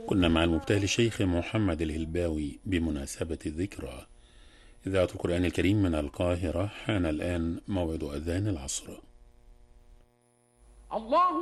كنا مع المبتهل الشيخ محمد الهلباوي بمناسبة الذكرى. إذاعة القرآن الكريم من القاهرة، حان الآن موعد أذان العصر. الله